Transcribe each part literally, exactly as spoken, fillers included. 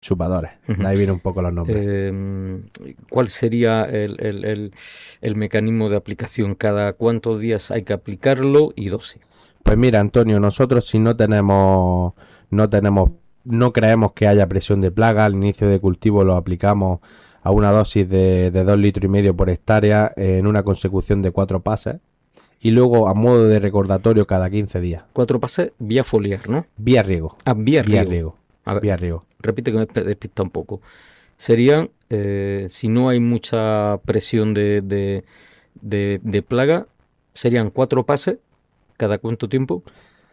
chupadores. Uh-huh. De ahí vienen un poco los nombres. Eh, ¿Cuál sería el, el, el, el mecanismo de aplicación? ¿Cada cuántos días hay que aplicarlo y dosis? Pues mira, Antonio, nosotros si no tenemos, no tenemos, no creemos que haya presión de plaga, al inicio de cultivo lo aplicamos a una dosis de, de dos litros y medio por hectárea en una consecución de cuatro pases y luego a modo de recordatorio cada quince días. Cuatro pases vía foliar, ¿no? Vía riego. Ah, vía riego. Vía riego. A ver, vía riego. Repite que me despista un poco. Serían, eh, si no hay mucha presión de, de, de, de plaga, serían cuatro pases. ¿Cada cuánto tiempo?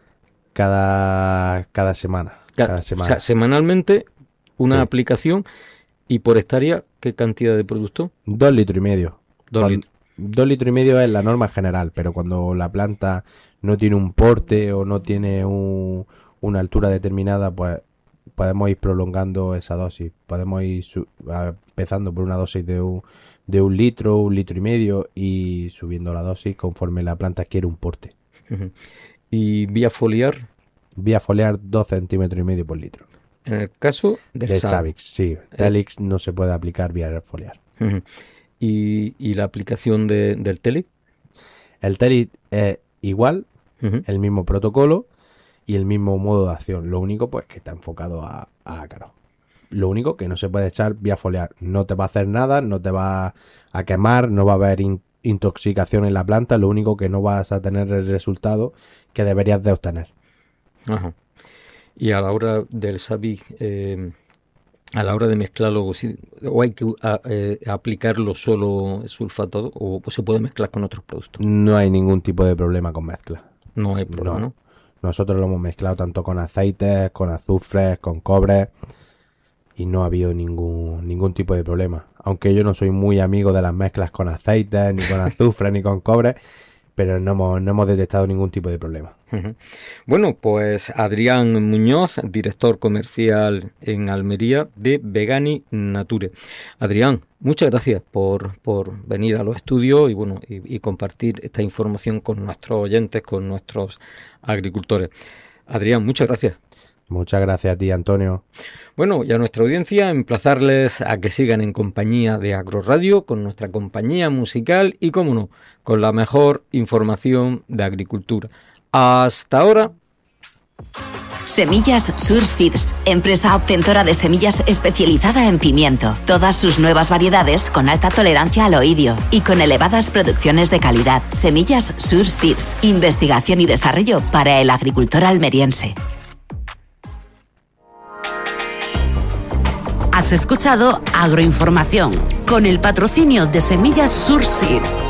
Cada, cada semana. Cada, cada semana. O sea, semanalmente una sí. aplicación. ¿Y por hectárea qué cantidad de producto? Dos litros y medio. Dos cuando, litros. Dos litros y medio es la norma general, pero cuando la planta no tiene un porte o no tiene un, una altura determinada, pues podemos ir prolongando esa dosis. Podemos ir su, a, empezando por una dosis de un, de un litro, un litro y medio y subiendo la dosis conforme la planta quiere un porte. Uh-huh. ¿Y vía foliar? Vía foliar dos centímetros y medio por litro. En el caso del, del Savix. Sí. Telix eh. no se puede aplicar vía foliar. Uh-huh. ¿Y, ¿Y la aplicación de, del Telix? El Telix es igual, uh-huh. el mismo protocolo y el mismo modo de acción. Lo único pues que está enfocado a, a ácaros. Lo único que no se puede echar vía foliar. No te va a hacer nada, no te va a quemar, no va a haber in- intoxicación en la planta. Lo único que no vas a tener el resultado que deberías de obtener. Ajá. Y a la hora del Savix, eh, a la hora de mezclarlo, o hay que a, eh, aplicarlo solo sulfato o se puede mezclar con otros productos. No hay ningún tipo de problema con mezcla. No hay problema, ¿no? ¿no? Nosotros lo hemos mezclado tanto con aceites, con azufres, con cobre y no ha habido ningún ningún tipo de problema. Aunque yo no soy muy amigo de las mezclas con aceites, ni con azufre, ni con cobre, pero no hemos, no hemos detectado ningún tipo de problema. Uh-huh. Bueno, pues Adrián Muñoz, director comercial en Almería de Vegani Nature. Adrián, muchas gracias por, por venir a los estudios y bueno y, y compartir esta información con nuestros oyentes, con nuestros agricultores. Adrián, muchas gracias. Muchas gracias a ti, Antonio. Bueno, y a nuestra audiencia, emplazarles a que sigan en compañía de Agroradio, con nuestra compañía musical y, cómo no, con la mejor información de agricultura. Hasta ahora. Semillas Sur Seeds, empresa obtentora de semillas especializada en pimiento. Todas sus nuevas variedades con alta tolerancia al oidio y con elevadas producciones de calidad. Semillas Sur Seeds, investigación y desarrollo para el agricultor almeriense. Has escuchado Agroinformación con el patrocinio de Semillas Sur Seed.